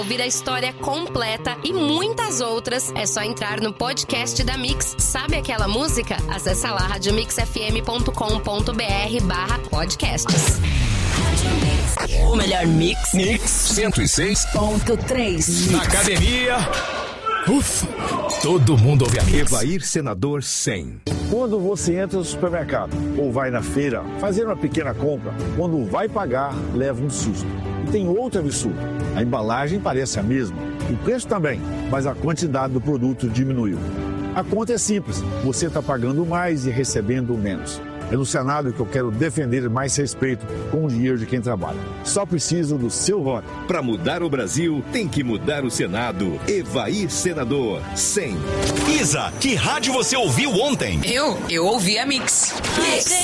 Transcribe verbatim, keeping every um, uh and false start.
Ouvir a história completa e muitas outras, é só entrar no podcast da Mix. Sabe aquela música? Acesse lá rádio mix f m ponto com ponto b r barra podcasts. O melhor mix. Mix cento e seis Ponto três. Na academia. Ufa, todo mundo ouve a Mix. Evair Senador cem. Quando você entra no supermercado ou vai na feira fazer uma pequena compra, quando vai pagar, leva um susto. E tem outro absurdo. A embalagem parece a mesma, o preço também, mas a quantidade do produto diminuiu. A conta é simples, você está pagando mais e recebendo menos. É no Senado que eu quero defender mais respeito com o dinheiro de quem trabalha. Só preciso do seu voto. Para mudar o Brasil, tem que mudar o Senado. Evair Senador cem. Isa, que rádio você ouviu ontem? Eu? Eu ouvi a Mix.